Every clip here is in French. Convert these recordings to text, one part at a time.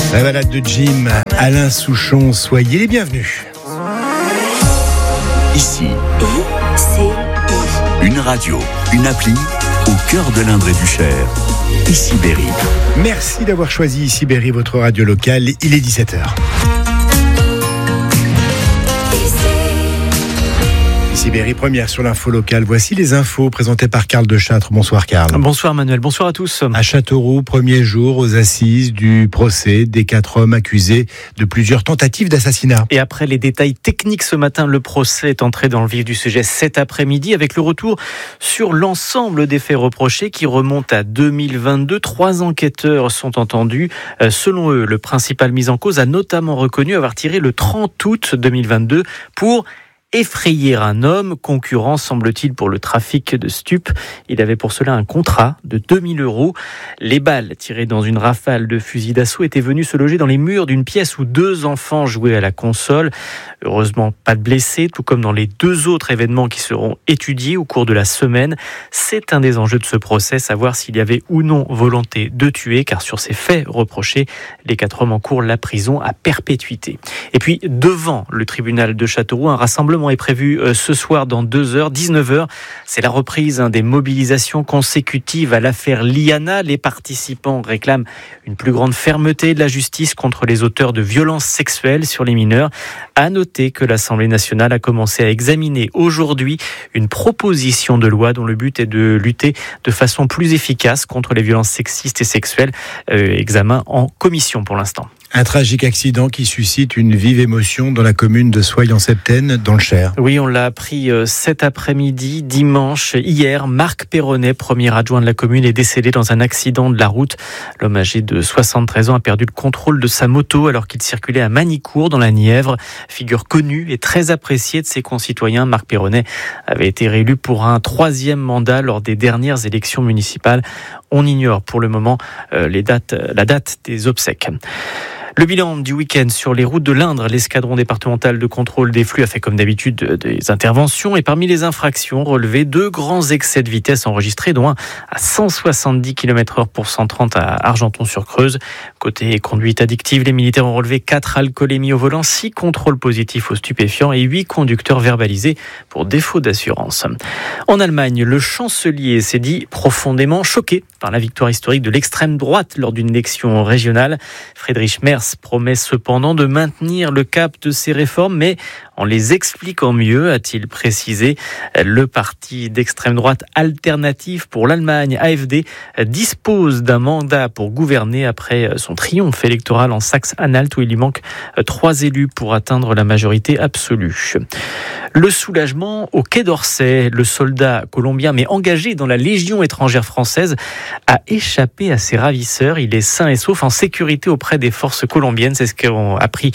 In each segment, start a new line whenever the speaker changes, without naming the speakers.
La balade de Jim, Alain Souchon, soyez les bienvenus.
Ici, une radio, une appli au cœur de l'Indre et du Cher. Ici Berry.
Merci d'avoir choisi Ici Berry, votre radio locale. Il est 17h. Ici Berry, première sur l'info locale. Voici les infos présentées par Karl de Châtre. Bonsoir Karl.
Bonsoir Manuel, bonsoir à tous.
À Châteauroux, premier jour aux assises du procès des 4 hommes accusés de plusieurs tentatives d'assassinat.
Et après les détails techniques ce matin, le procès est entré dans le vif du sujet cet après-midi avec le retour sur l'ensemble des faits reprochés qui remontent à 2022. 3 enquêteurs sont entendus. Selon eux, le principal mis en cause a notamment reconnu avoir tiré le 30 août 2022 pour effrayer un homme, concurrent semble-t-il pour le trafic de stupes. Il avait pour cela un contrat de 2000 €. Les balles tirées dans une rafale de fusil d'assaut étaient venues se loger dans les murs d'une pièce où 2 enfants jouaient à la console. Heureusement, pas de blessés, tout comme dans les 2 autres événements qui seront étudiés au cours de la semaine. C'est un des enjeux de ce procès, savoir s'il y avait ou non volonté de tuer, car sur ces faits reprochés, les 4 hommes encourent la prison à perpétuité. Et puis, devant le tribunal de Châteauroux, un rassemblement est prévu ce soir dans 2 heures, 19h. C'est la reprise des mobilisations consécutives à l'affaire Liana. Les participants réclament une plus grande fermeté de la justice contre les auteurs de violences sexuelles sur les mineurs. À noter que l'Assemblée nationale a commencé à examiner aujourd'hui une proposition de loi dont le but est de lutter de façon plus efficace contre les violences sexistes et sexuelles. Examen en commission pour l'instant.
Un tragique accident qui suscite une vive émotion dans la commune de Soye-en-Septaine, dans le Cher.
Oui, on l'a appris cet après-midi, dimanche. Hier, Marc Perronnet, premier adjoint de la commune, est décédé dans un accident de la route. L'homme âgé de 73 ans a perdu le contrôle de sa moto alors qu'il circulait à Manicourt, dans la Nièvre. Figure connue et très appréciée de ses concitoyens, Marc Perronnet avait été réélu pour un 3e mandat lors des dernières élections municipales. On ignore pour le moment la date des obsèques. Le bilan du week-end sur les routes de l'Indre, l'escadron départemental de contrôle des flux a fait comme d'habitude des interventions et parmi les infractions relevées 2 grands excès de vitesse enregistrés, dont un à 170 km/h pour 130 à Argenton-sur-Creuse. Côté conduite addictive, les militaires ont relevé 4 alcoolémies au volant, 6 contrôles positifs aux stupéfiants et 8 conducteurs verbalisés pour défaut d'assurance. En Allemagne, le chancelier s'est dit profondément choqué par la victoire historique de l'extrême droite lors d'une élection régionale. Friedrich Merz promet cependant de maintenir le cap de ces réformes, mais en les expliquant mieux, a-t-il précisé. Le parti d'extrême droite Alternative pour l'Allemagne, AfD, dispose d'un mandat pour gouverner après son triomphe électoral en Saxe-Anhalt où il lui manque 3 élus pour atteindre la majorité absolue. Le soulagement au Quai d'Orsay. Le soldat colombien, mais engagé dans la Légion étrangère française, a échappé à ses ravisseurs. Il est sain et sauf en sécurité auprès des forces colombiennes. C'est ce qu'ont appris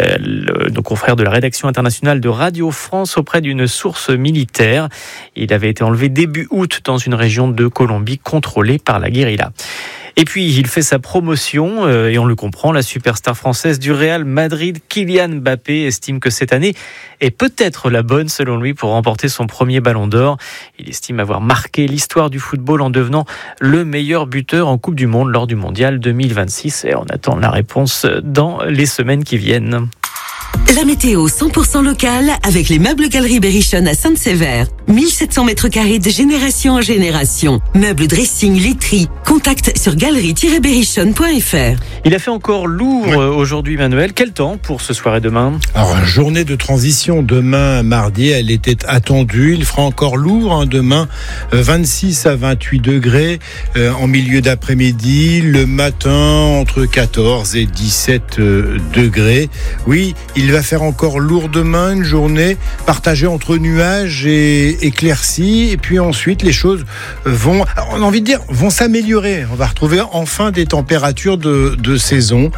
nos confrères de la rédaction internationale de Radio France auprès d'une source militaire. Il avait été enlevé début août dans une région de Colombie contrôlée par la guérilla. Et puis, il fait sa promotion, et on le comprend, la superstar française du Real Madrid, Kylian Mbappé, estime que cette année est peut-être la bonne, selon lui, pour remporter son premier ballon d'or. Il estime avoir marqué l'histoire du football en devenant le meilleur buteur en Coupe du Monde lors du Mondial 2026. Et on attend la réponse dans les semaines qui viennent.
La météo 100% locale avec les meubles Galerie Berrichon à Sainte-Sévère. 1700 mètres carrés de génération en génération. Meubles, dressing, literie. Contact sur galerie-berrichon.fr.
Il a fait encore lourd aujourd'hui, Manuel. Quel temps pour ce soir et demain ?
Alors, journée de transition. Demain, mardi, elle était attendue. Il fera encore lourd demain. 26 à 28 degrés en milieu d'après-midi. Le matin, entre 14 et 17 degrés. Oui, il va faire encore lourd demain, une journée partagée entre nuages et éclaircies. Et puis ensuite, les choses vont, on a envie de dire, vont s'améliorer. On va retrouver enfin des températures de saison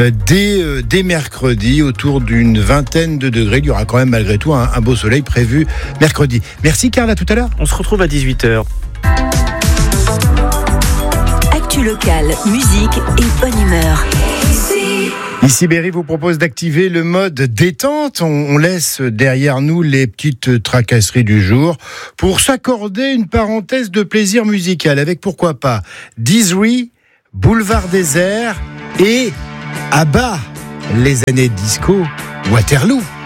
dès mercredi, autour d'une vingtaine de degrés. Il y aura quand même malgré tout un beau soleil prévu mercredi. Merci Karl, à tout à l'heure.
On se retrouve à 18h.
Actu locale, musique et bonne humeur.
Ici Berry vous propose d'activer le mode détente. On laisse derrière nous les petites tracasseries du jour pour s'accorder une parenthèse de plaisir musical avec pourquoi pas Dizzy, Boulevard Désert et À bas les années disco, Waterloo.